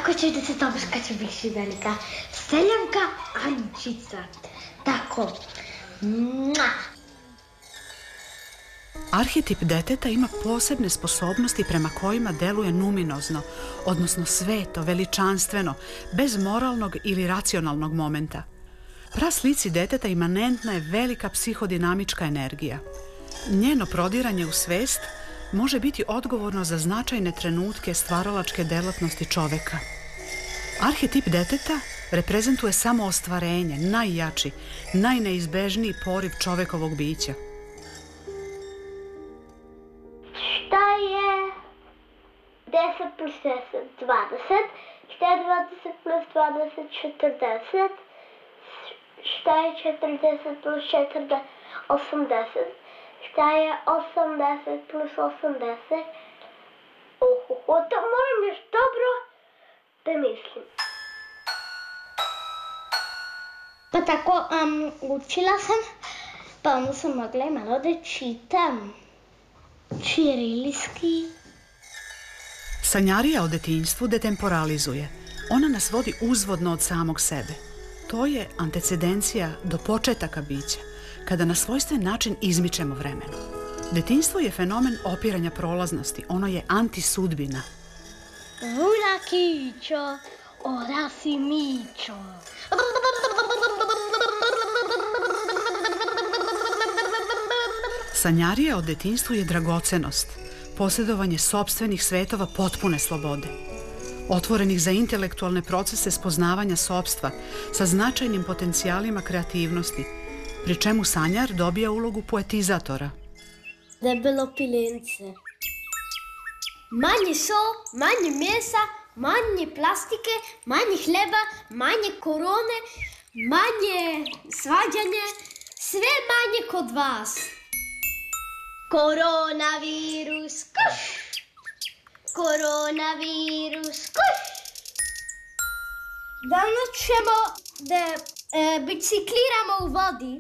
Kako ćeš da se topiš kad će biti velika? Seljanka Ančica. Tako. Arhetip deteta ima posebne sposobnosti prema kojima deluje numinozno, odnosno sveto, veličanstveno, bez moralnog ili racionalnog momenta. Praslici deteta imanentna je velika psihodinamička energija. Njeno prodiranje u svest može biti odgovorno za značajne trenutke stvaralačke delatnosti čoveka. Arhetip deteta reprezentuje samo ostvarenje, najjači, najneizbežniji poriv čovekovog bića. Šta je 10 plus 10? 20. Šta je 20 plus 20? 40. Šta je 40 plus 40? 80. Šta je 80 plus 80? To moram još dobro da mislim. Pa tako, učila sam, pa onda sam mogla i malo da čitam. Čirilijski. Sanjarija o detinjstvu detemporalizuje. Ona nas vodi uzvodno od samog sebe. To je antecedencija do početaka bića, kada na svojstven način izmičemo vremenu. Detinjstvo je fenomen opiranja prolaznosti, ono je antisudbina. Vuna kičo, ora si mičo. Sanjarija o detinjstvu je dragocenost, posjedovanje sopstvenih svetova potpune slobode, otvorenih za intelektualne procese spoznavanja sopstva sa značajnim potencijalima kreativnosti, pri čemu sanjar dobija ulogu poetizatora. Debelo pilence. Manje so, manje mesa, manje plastike, manje hleba, manje korone, manje svađanje, sve manje kod vas. Koronavirus, koš! Koronavirus, koš! Danas ćemo da bicikliramo u vodi.